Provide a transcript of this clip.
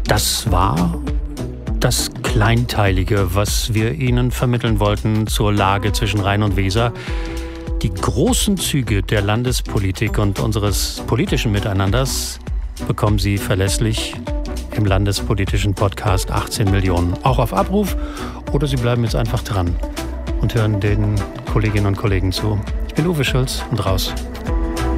Das war das Kleinteilige, was wir Ihnen vermitteln wollten zur Lage zwischen Rhein und Weser. Die großen Züge der Landespolitik und unseres politischen Miteinanders bekommen Sie verlässlich im landespolitischen Podcast 18 Millionen. Auch auf Abruf, oder Sie bleiben jetzt einfach dran und hören den Kolleginnen und Kollegen zu. Ich bin Uwe Schulz und raus.